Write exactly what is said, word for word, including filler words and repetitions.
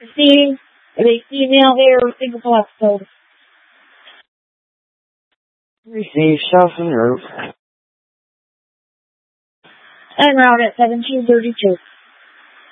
Receiving a female error single episode. Receive shelf and rope. En route at seventeen thirty-two.